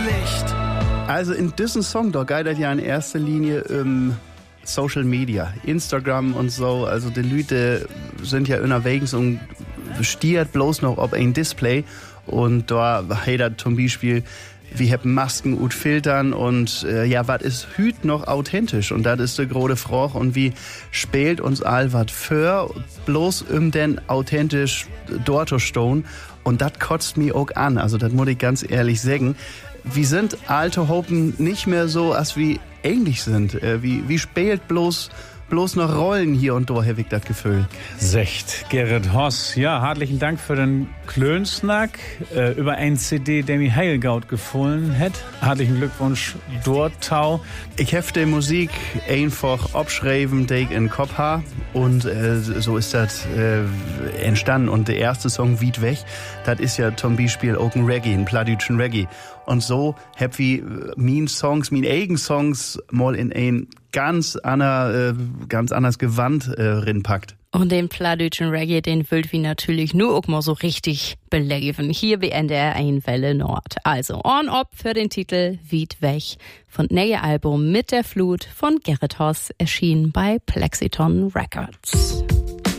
Licht. Also in diesem Song, da geht es ja in erster Linie Social Media, Instagram und so. Also die Leute sind ja unterwegs und stiert bloß noch auf ein Display. Und da hat er zum Beispiel, wir haben Masken und Filtern und was ist hüt noch authentisch? Und das ist die große Frage. Und wie spielt uns all was für, bloß denn authentisch dort zu stehen? Und das kotzt mich auch an. Also das muss ich ganz ehrlich sagen. Wir sind alte Hopen nicht mehr so, als wir ähnlich sind. Wie spielt bloß noch Rollen hier und da, habe ich das Gefühl. Secht Gerrit Hoss. Ja, herzlichen Dank für den Klönsnack über ein CD, der mir Heilgaut gefohlen hat. Herzlichen Glückwunsch, Dortau. Ich habe die Musik einfach abschreiben, die ich in den Kopf habe. Und so ist das entstanden. Und der erste Song, Wied weg, das ist ja zum Beispiel auch ein Reggae, ein plattdütschen Reggae. Und so hab ich meine eigenen Songs mal in ein ganz anders Gewand rinpackt. Und den plattdütschen Reggae, den wollt wir natürlich nur auch mal so richtig belegen. Hier bei NDR 1 Welle Nord. Also on up für den Titel Wied weg von neue Album Mit der Flut von Gerrit Hoss, erschienen bei Plexiton Records.